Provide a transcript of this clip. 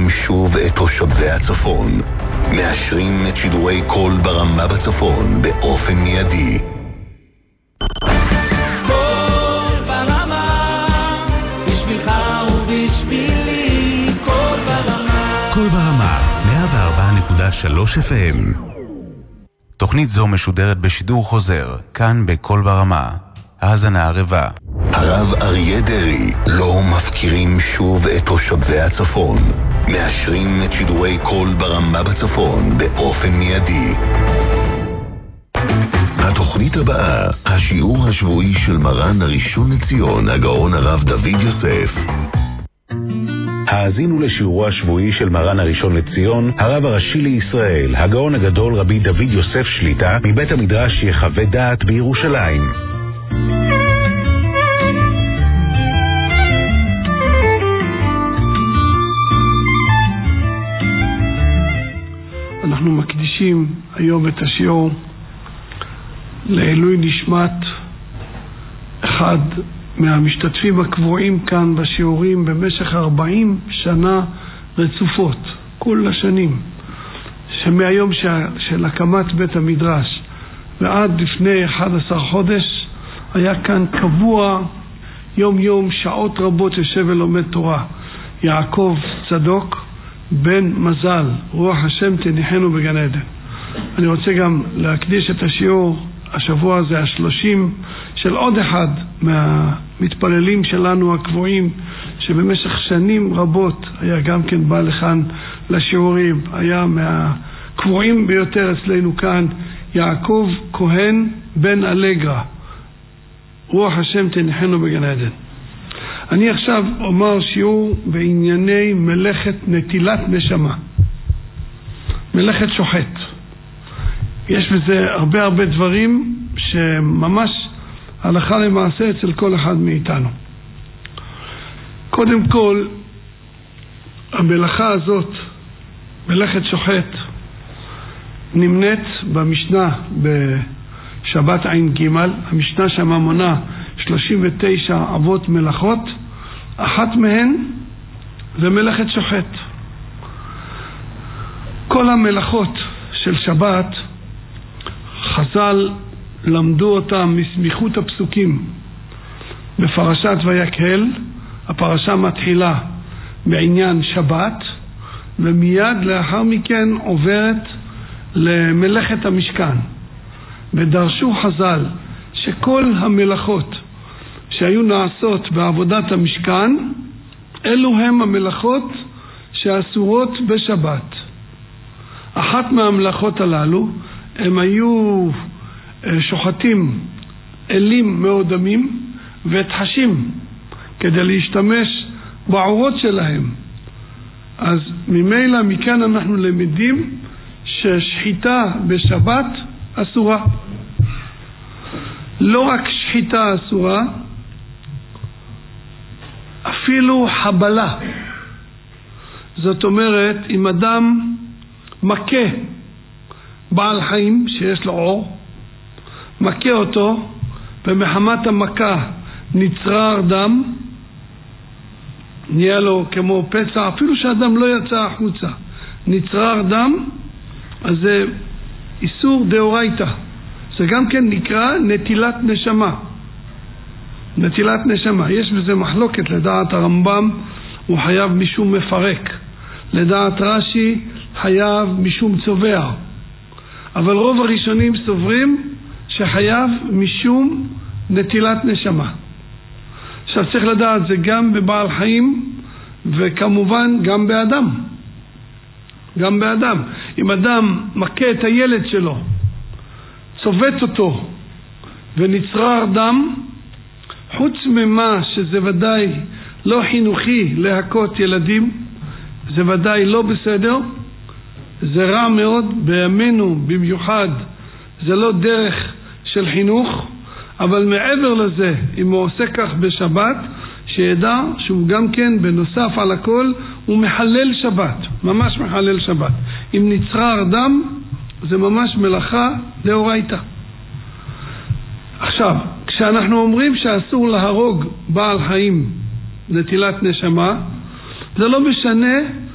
מפקירים שוב את תושבי הצפון. מאשרים את שידורי קול ברמה בצפון באופן מיידי. קול ברמה, בשבילך ובשבילי, קול ברמה. קול ברמה, 104.3 FM. תוכנית זו משודרת בשידור חוזר, כאן בקול ברמה. האזנה ערבה. הרב אריה דרעי, לא מפקירים שוב את תושבי הצפון. מאשרים את שידורי קול ברמה בצפון באופן מיידי. התוכנית הבאה, השיעור השבועי של מרן הראשון לציון, הגאון הרב דוד יוסף. האזינו לשיעורו השבועי של מרן הראשון לציון, הרב הראשי לישראל, הגאון הגדול רבי דוד יוסף שליטה, מבית המדרש יחווה דעת בירושלים. אנחנו מקדישים היום את השיעור לעילוי נשמת אחד מהמשתתפים הקבועים כאן בשיעורים במשך 40 שנה רצופות, כל השנים, שמהיום של הקמת בית המדרש ועד לפני 11 חודש היה כאן קבוע יום יום, שעות רבות יושב ולומד תורה, יעקב צדוק בן מזל, רוח השם תניחנו בגן עדן. אני רוצה גם להקדיש את השיעור השבוע הזה, 30, של עוד אחד מהמתפללים שלנו הקבועים, שבמשך שנים רבות היה גם כן בא לכאן לשיעורים, היה מהקבועים ביותר אצלנו כאן, יעקב כהן בן אלגרה, רוח השם תניחנו בגן עדן. אני עכשיו אומר שיעור בענייני מלאכת נטילת נשמה, מלאכת שוחט. יש בזה הרבה דברים שממש הלכה למעשה אצל כל אחד מאיתנו. קודם כל, המלאכה הזאת, מלאכת שוחט, נמנית במשנה בשבת עין ג'. המשנה שם מונה 39 אבות מלאכות, אחת מהן זה מלאכת שוחט. כל המלאכות של שבת חז"ל למדו אותם מסמיכות הפסוקים בפרשת ויקהל. הפרשה מתחילה בעניין שבת ומיד לאחר מכן עוברת למלאכת המשכן, ודרשו חז"ל שכל המלאכות שהיו נעשות בעבודת המשכן, אלו הם המלאכות שאסורות בשבת. אחת מהמלאכות הללו הם היו שוחטים אלים מאודמים ותחשים כדי להשתמש בעורות שלהם. אז ממילא מכאן אנחנו למדים ששחיטה בשבת אסורה. לא רק שחיטה אסורה, אפילו חבלה. זאת אומרת, אם אדם מכה בעל חיים שיש לו עור, מכה אותו ומחמת המכה נצרר דם, נהיה לו כמו פצע, אפילו שהאדם לא יצא החוצה, נצרר דם, אז זה איסור דאורייתא. זה גם כן נקרא נטילת נשמה. נטילת נשמה, יש בזה מחלוקת. לדעת הרמב"ם הוא חייב משום מפרק, לדעת רש"י חייב משום צובע, אבל רוב הראשונים סוברים שחייב משום נטילת נשמה. עכשיו צריך לדעת, זה גם בבעל חיים וכמובן גם באדם. גם באדם. אם אדם מכה את הילד שלו, צובט אותו ונצרר דם, חוץ ממה שזה ודאי לא חינוכי להכות ילדים, זה ודאי לא בסדר, זה רע מאוד בימינו במיוחד, זה לא דרך של חינוך. אבל מעבר לזה, אם הוא עושה כך בשבת, שידע שהוא גם כן בנוסף על הכל הוא מחלל שבת, ממש מחלל שבת. אם נצרר דם זה ממש מלאכה דאורייתא. עכשיו, כשאנחנו אומרים שאסור להרוג בעל חיים נטילת נשמה, זה לא משנה